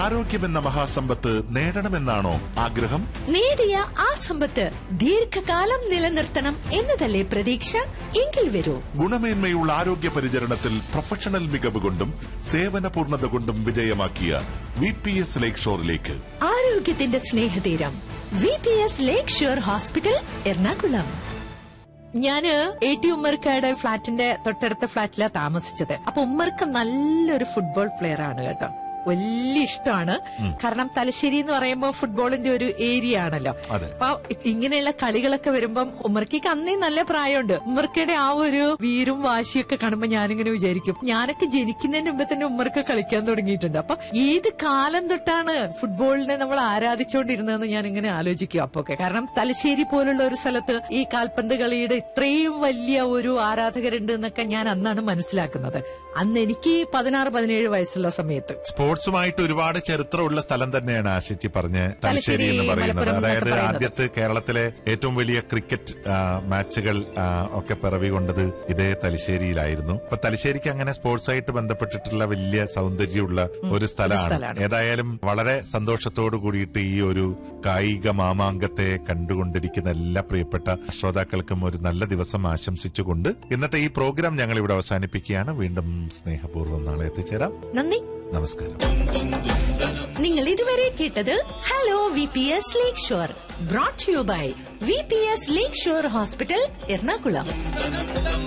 ആരോഗ്യമെന്ന മഹാസമ്പത്ത് നേടണമെന്നാണോ ആഗ്രഹം? നേടിയ ആ സമ്പത്ത് ദീർഘകാലം നിലനിർത്തണം എന്നതല്ലേ പ്രതീക്ഷ? എങ്കിൽ വരൂ, ഗുണമേന്മയുള്ള ആരോഗ്യ പരിചരണത്തിൽ പ്രൊഫഷണൽ മികവ് കൊണ്ടും സേവന പൂർണ്ണത കൊണ്ടും വിജയമാക്കിയ VPS ലേക്ക് ഷോറിലേക്ക്. ആരോഗ്യത്തിന്റെ സ്നേഹതീരം VPS ലേക്ക് ഷോർ ഹോസ്പിറ്റൽ, എറണാകുളം. ഞാന് AT ഉമ്മർക്കയുടെ ഫ്ളാറ്റിന്റെ തൊട്ടടുത്ത ഫ്ളാറ്റിലാണ് താമസിച്ചത്. അപ്പൊ ഉമ്മർക്ക നല്ലൊരു ഫുട്ബോൾ പ്ലെയർ ആണ് കേട്ടോ. വലിയ ഇഷ്ടമാണ്. കാരണം തലശ്ശേരി എന്ന് പറയുമ്പോൾ ഫുട്ബോളിന്റെ ഒരു ഏരിയ ആണല്ലോ. അപ്പൊ ഇങ്ങനെയുള്ള കളികളൊക്കെ വരുമ്പം ഉമ്മർക്കയ്ക്ക് അന്നേ നല്ല പ്രായമുണ്ട്. ഉമ്മർക്കയുടെ ആ ഒരു വീരും വാശിയൊക്കെ കാണുമ്പോ ഞാനിങ്ങനെ വിചാരിക്കും, ഞാനൊക്കെ ജനിക്കുന്നതിന് മുമ്പ് തന്നെ ഉമ്മർക്ക കളിക്കാൻ തുടങ്ങിയിട്ടുണ്ട്. അപ്പൊ ഏത് കാലം തൊട്ടാണ് ഫുട്ബോളിനെ നമ്മൾ ആരാധിച്ചുകൊണ്ടിരുന്നതെന്ന് ഞാൻ ഇങ്ങനെ ആലോചിക്കും അപ്പൊക്കെ. കാരണം തലശ്ശേരി പോലുള്ള ഒരു സ്ഥലത്ത് ഈ കാൽപന്ത് കളിയുടെ ഇത്രയും വലിയ ഒരു ആരാധകരുണ്ട് എന്നൊക്കെ ഞാൻ അന്നാണ് മനസ്സിലാക്കുന്നത്. അന്ന് എനിക്ക് 16-17 വയസ്സുള്ള സമയത്ത്. സ്പോർട്സുമായിട്ട് ഒരുപാട് ചരിത്രമുള്ള സ്ഥലം തന്നെയാണ് ആശിച്ചി പറഞ്ഞ് തലശ്ശേരി എന്ന് പറയുന്നത്. അതായത് ആദ്യത്തെ കേരളത്തിലെ ഏറ്റവും വലിയ ക്രിക്കറ്റ് മാച്ചുകൾ ഒക്കെ പിറവി കൊണ്ടത് ഇതേ തലശ്ശേരിയിലായിരുന്നു. അപ്പൊ തലശ്ശേരിക്ക് അങ്ങനെ സ്പോർട്സുമായിട്ട് ബന്ധപ്പെട്ടിട്ടുള്ള വലിയ സൗന്ദര്യമുള്ള ഒരു സ്ഥലമാണ്. ഏതായാലും വളരെ സന്തോഷത്തോടു കൂടിയിട്ട് ഈ ഒരു കായിക മാമാങ്കത്തെ കണ്ടുകൊണ്ടിരിക്കുന്ന എല്ലാ പ്രിയപ്പെട്ട ശ്രോതാക്കൾക്കും ഒരു നല്ല ദിവസം ആശംസിച്ചുകൊണ്ട് ഇന്നത്തെ ഈ പ്രോഗ്രാം ഞങ്ങൾ ഇവിടെ അവസാനിപ്പിക്കുകയാണ്. വീണ്ടും സ്നേഹപൂർവ്വം നാളെ എത്തിച്ചേരാം. നന്ദി, നമസ്കാരം. നിങ്ങൾ ഇതുവരെ കേട്ടത് hello VPS lake shore, brought you by VPS lake shore hospital, Ernakulam.